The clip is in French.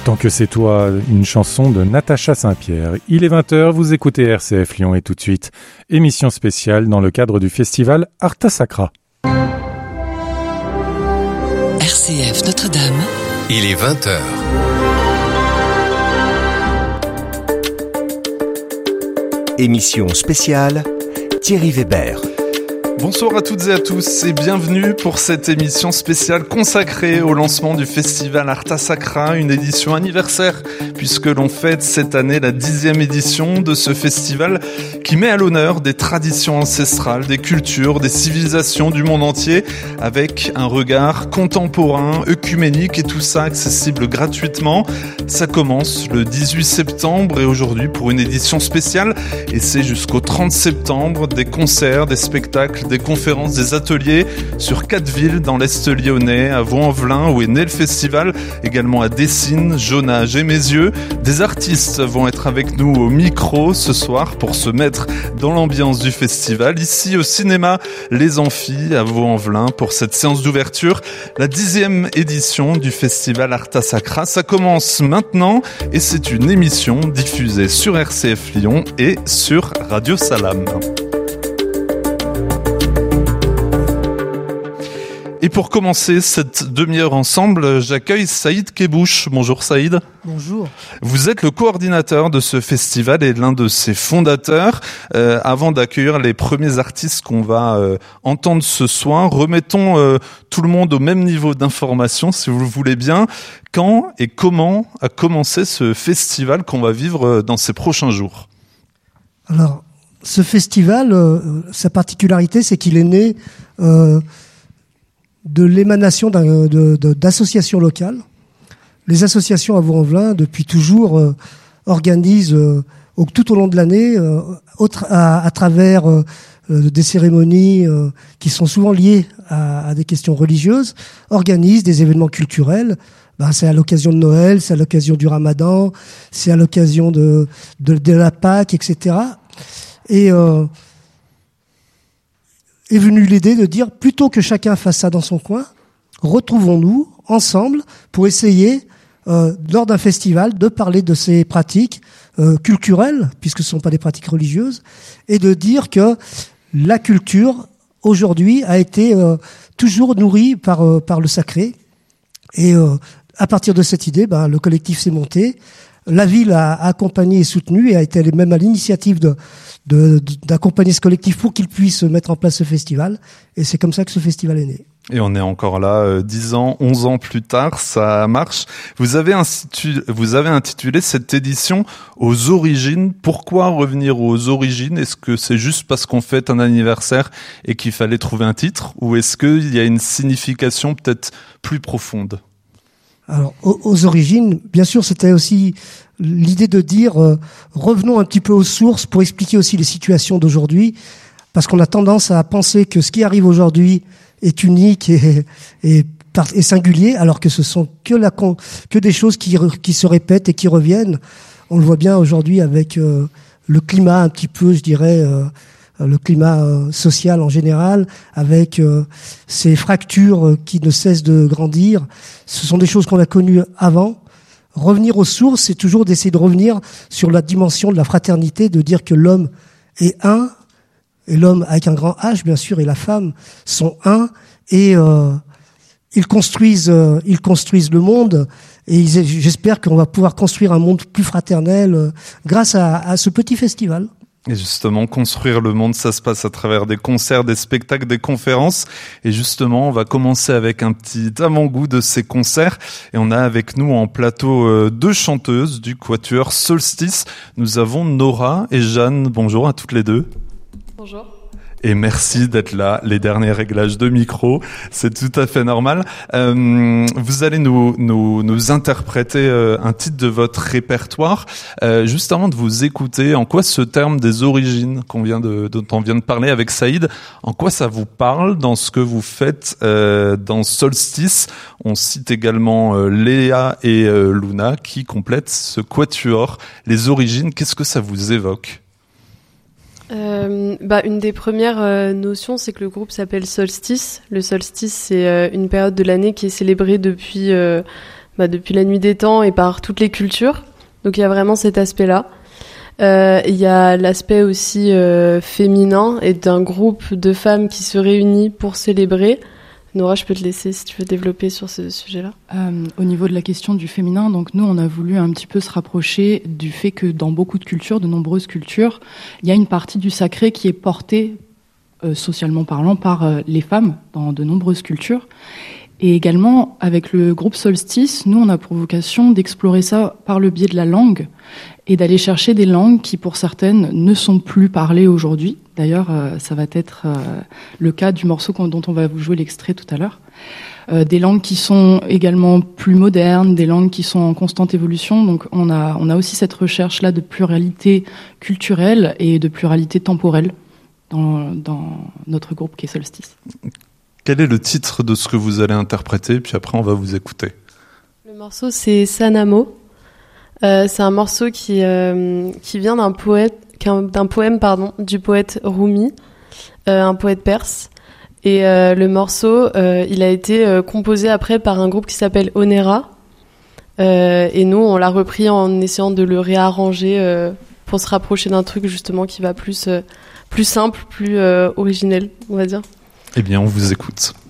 Tant que c'est toi, une chanson de Natacha Saint-Pierre. Il est 20h, vous écoutez RCF Lyon et tout de suite, émission spéciale dans le cadre du festival Arta Sacra. RCF Notre-Dame. Il est 20h. Émission spéciale, Thierry Weber. Bonsoir à toutes et à tous et bienvenue pour cette émission spéciale consacrée au lancement du festival Arta Sacra, une édition anniversaire puisque l'on fête cette année la 10e édition de ce festival qui met à l'honneur des traditions ancestrales, des cultures, des civilisations du monde entier avec un regard contemporain, œcuménique et tout ça accessible gratuitement. Ça commence le 18 septembre et aujourd'hui pour une édition spéciale et c'est jusqu'au 30 septembre des concerts, des spectacles, des conférences, des ateliers sur 4 villes dans l'Est lyonnais, à Vaux-en-Velin où est né le festival, également à Dessines, Jonage et Mézieux. Des artistes vont être avec nous au micro ce soir pour se mettre dans l'ambiance du festival. Ici au cinéma Les Amphis à Vaux-en-Velin pour cette séance d'ouverture, la 10e édition du festival Arta Sacra. Ça commence maintenant et c'est une émission diffusée sur RCF Lyon et sur Radio Salam. Et pour commencer cette demi-heure ensemble, j'accueille Saïd Kebouche. Bonjour Saïd. Bonjour. Vous êtes le coordinateur de ce festival et l'un de ses fondateurs. Avant d'accueillir les premiers artistes qu'on va entendre ce soir, remettons tout le monde au même niveau d'information, si vous le voulez bien. Quand et comment a commencé ce festival qu'on va vivre dans ces prochains jours ? Alors, ce festival, sa particularité, c'est qu'il est né de l'émanation d'associations locales. Les associations à Vaux-en-Velin, depuis toujours, organisent tout au long de l'année, à travers des cérémonies qui sont souvent liées à des questions religieuses, organisent des événements culturels. C'est à l'occasion de Noël, c'est à l'occasion du Ramadan, c'est à l'occasion de la Pâque, etc. Et est venue l'idée de dire, plutôt que chacun fasse ça dans son coin, retrouvons-nous ensemble pour essayer, lors d'un festival, de parler de ces pratiques culturelles, puisque ce ne sont pas des pratiques religieuses, et de dire que la culture, aujourd'hui, a été toujours nourrie par le sacré. Et à partir de cette idée, le collectif s'est monté. La ville a accompagné et soutenu et a été même à l'initiative d'accompagner ce collectif pour qu'il puisse mettre en place ce festival. Et c'est comme ça que ce festival est né. Et on est encore là, 10 ans, 11 ans plus tard, ça marche. Vous avez intitulé cette édition « Aux origines ». Pourquoi revenir aux origines ? Est-ce que c'est juste parce qu'on fête un anniversaire et qu'il fallait trouver un titre ? Ou est-ce qu'il y a une signification peut-être plus profonde ? Alors, aux origines, bien sûr, c'était aussi l'idée de dire revenons un petit peu aux sources pour expliquer aussi les situations d'aujourd'hui, parce qu'on a tendance à penser que ce qui arrive aujourd'hui est unique et singulier, alors que ce sont que des choses qui se répètent et qui reviennent. On le voit bien aujourd'hui avec le climat un petit peu, je dirais, le climat social en général, avec ces fractures qui ne cessent de grandir. Ce sont des choses qu'on a connues avant. Revenir aux sources, c'est toujours d'essayer de revenir sur la dimension de la fraternité, de dire que l'homme est un, et l'homme avec un grand H, bien sûr, et la femme sont un, et ils construisent le monde, et j'espère qu'on va pouvoir construire un monde plus fraternel grâce à ce petit festival. Et justement, construire le monde, ça se passe à travers des concerts, des spectacles, des conférences. Et justement, on va commencer avec un petit avant-goût de ces concerts. Et on a avec nous en plateau 2 chanteuses du quatuor Solstice. Nous avons Nora et Jeanne. Bonjour à toutes les deux. Bonjour. Et merci d'être là, les derniers réglages de micro, c'est tout à fait normal. Vous allez nous interpréter un titre de votre répertoire. Juste avant de vous écouter, en quoi ce terme des origines dont on vient de parler avec Saïd, en quoi ça vous parle dans ce que vous faites dans Solstice ? On cite également Léa et Luna qui complètent ce quatuor. Les origines, qu'est-ce que ça vous évoque ? Une des premières notions, c'est que le groupe s'appelle Solstice. Le solstice, c'est une période de l'année qui est célébrée depuis depuis la nuit des temps et par toutes les cultures. Donc il y a vraiment cet aspect-là. Il y a l'aspect aussi féminin et d'un groupe de femmes qui se réunit pour célébrer. Nora, je peux te laisser si tu veux développer sur ce sujet-là. Au niveau de la question du féminin, donc nous, on a voulu un petit peu se rapprocher du fait que dans beaucoup de cultures, de nombreuses cultures, il y a une partie du sacré qui est portée, socialement parlant, par les femmes dans de nombreuses cultures. Et également, avec le groupe Solstice, nous, on a pour vocation d'explorer ça par le biais de la langue et d'aller chercher des langues qui, pour certaines, ne sont plus parlées aujourd'hui. D'ailleurs, ça va être le cas du morceau dont on va vous jouer l'extrait tout à l'heure. Des langues qui sont également plus modernes, des langues qui sont en constante évolution. Donc, on a aussi cette recherche-là de pluralité culturelle et de pluralité temporelle dans notre groupe qui est Solstice. Quel est le titre de ce que vous allez interpréter? Puis après, on va vous écouter. Le morceau, c'est Sanamo. C'est un morceau qui vient d'un poème du poète Rumi, un poète perse. Et le morceau, il a été composé après par un groupe qui s'appelle Onera. Et nous, on l'a repris en essayant de le réarranger pour se rapprocher d'un truc justement qui va plus simple, plus originel, on va dire. Eh bien, on vous écoute.